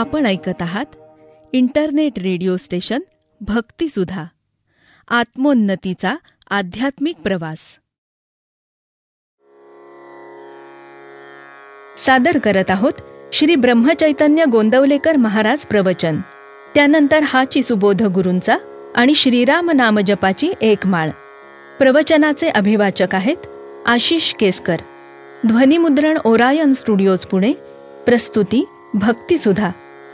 आपण ऐकत आहात इंटरनेट रेडिओ स्टेशन भक्तिसुधा, आत्मोन्नतीचा आध्यात्मिक प्रवास. सादर करत आहोत श्री ब्रह्मचैतन्य गोंदवलेकर महाराज प्रवचन. त्यानंतर हाची सुबोध गुरूंचा आणि श्रीराम नामजपाची एक माळ. प्रवचनाचे अभिवाचक आहेत आशिष केसकर. ध्वनिमुद्रण ओरायन स्टुडिओज पुणे. प्रस्तुती भक्तिसुधा.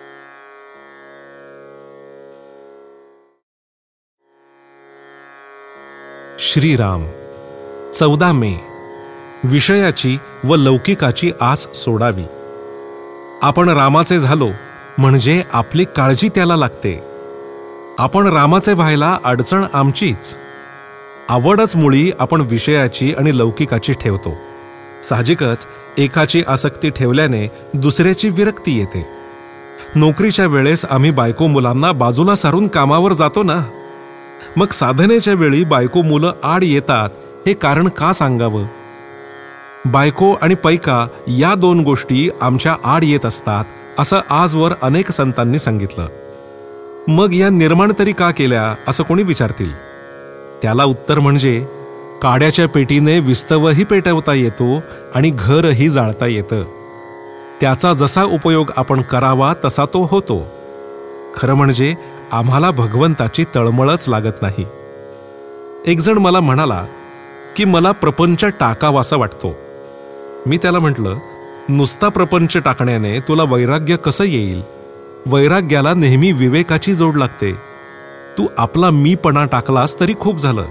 श्रीराम. 14 मे. विषयाची व लौकिकाची आस सोडावी. आपण रामाचे झालो म्हणजे आपली काळजी त्याला लागते. आपण रामाचे व्हायला अडचण आमचीच. आवडच मुळी आपण विषयाची आणि लौकिकाची ठेवतो. साहजिकच एकाची आसक्ती ठेवल्याने दुसऱ्याची विरक्ती येते. नोकरीच्या वेळेस आम्ही बायको मुलांना बाजूला सारून कामावर जातो ना, मग साधनेच्या वेळी बायको मुलं आड येतात, हे कारण का सांगावं? बायको आणि पैका या 2 गोष्टी आमच्या आड येत असतात असं आजवर अनेक संतांनी सांगितलं. मग या निर्माण तरी का केल्या असं कोणी विचारतील. त्याला उत्तर म्हणजे काड्याच्या पेटीने विस्तवही पेटवता येतो आणि घरही जाळता येतं. त्याचा जसा उपयोग आपण करावा तसा तो होतो. खरं म्हणजे आम्हाला भगवंताची तळमळच लागत नाही. एक जण मला म्हणाला की मला प्रपंच टाकावासा वाटतो. मी त्याला म्हटलं, नुसता प्रपंच टाकण्याने तुला वैराग्य कसं येईल? वैराग्याला नेहमी विवेकाची जोड लागते. तू आपला मीपणा टाकलास तरी खूप झालं.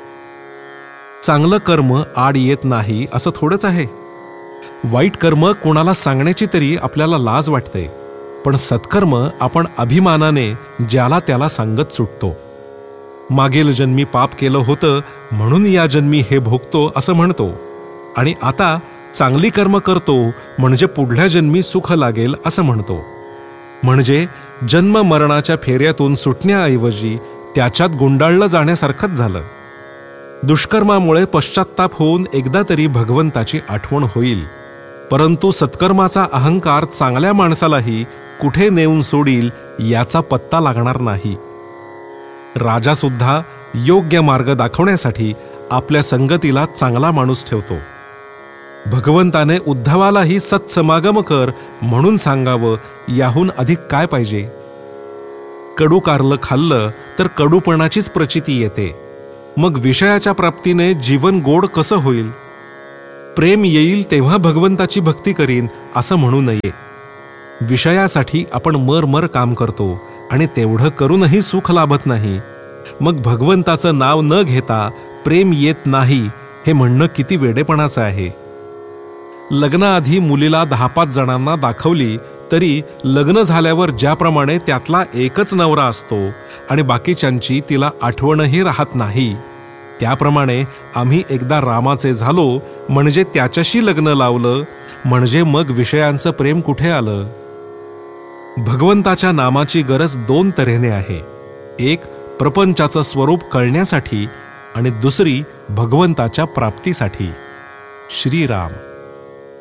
चांगलं कर्म आड येत नाही असं थोडंच आहे. वाईट कर्म कोणाला सांगण्याची तरी आपल्याला लाज वाटते, पण सत्कर्म आपण अभिमानाने ज्याला त्याला सांगत सुटतो. मागील जन्मी पाप केलं होतं म्हणून या जन्मी हे भोगतो असं म्हणतो, आणि आता चांगली कर्म करतो म्हणजे पुढल्या जन्मी सुख लागेल असं म्हणतो. म्हणजे जन्म मरणाच्या फेऱ्यातून सुटण्याऐवजी त्याच्यात गुंडाळलं जाण्यासारखंच झालं. दुष्कर्मामुळे पश्चात्ताप होऊन एकदा तरी भगवंताची आठवण होईल, परंतु सत्कर्माचा अहंकार चांगल्या माणसालाही कुठे नेऊन सोडील याचा पत्ता लागणार नाही. राजा सुद्धा योग्य मार्ग दाखवण्यासाठी आपल्या संगतीला चांगला माणूस ठेवतो. भगवंताने उद्धवालाही सत्समागम कर म्हणून सांगावं, याहून अधिक काय पाहिजे? कडू कारलं खाल्लं तर कडूपणाचीच प्रचिती येते. मग विषयाच्या प्राप्तीने जीवन गोड कसं होईल? प्रेम येईल तेव्हा भगवंताची भक्ती करीन असं म्हणू नये. विषयासाठी आपण मर काम करतो आणि तेवढं करूनही सुख लाभत नाही. मग भगवंताचं नाव न घेता प्रेम येत नाही हे म्हणणं किती वेडेपणाचं आहे. लग्नाआधी मुलीला 10-5 जणांना दाखवली तरी लग्न झाल्यावर ज्याप्रमाणे त्यातला एकच नवरा असतो आणि बाकीच्यांची तिला आठवणही राहत नाही, त्याप्रमाणे आम्ही एकदा रामाचे झालो म्हणजे त्याच्याशी लग्न लावलं, म्हणजे मग विषयांचं प्रेम कुठे आलं? भगवंताच्या नामाची गरज 2 तऱ्हेने आहे. एक प्रपंचाचं स्वरूप कळण्यासाठी आणि दुसरी भगवंताच्या प्राप्तीसाठी. श्रीराम.